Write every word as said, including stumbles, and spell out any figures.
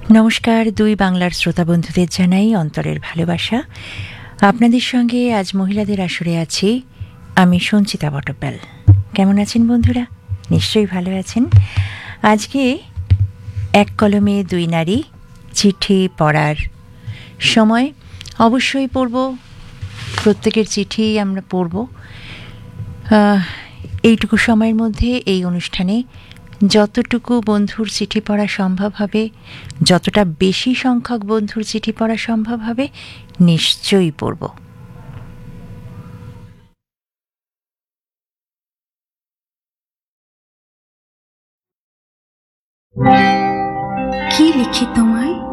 নমস্কার, দুই বাংলার শ্রোতা বন্ধুদের জানাই অন্তরের ভালোবাসা। আপনাদের সঙ্গে আজ মহিলাদের আসরে আছি আমি সঞ্চিতা বটব্যাল। কেমন আছেন বন্ধুরা? নিশ্চয়ই ভালো আছেন। আজকে এক কলমে দুই নারী চিঠি পড়ার সময় অবশ্যই পড়ব, প্রত্যেকের চিঠি আমরা পড়ব। এইটুকু সময়ের মধ্যে এই অনুষ্ঠানে যতটুকু বন্ধুর চিঠি পড়া সম্ভব হবে, যতটা বেশি সংখ্যক বন্ধুর চিঠি পড়া সম্ভব হবে, নিশ্চয়ই পড়ব। কি লিখি তোমায়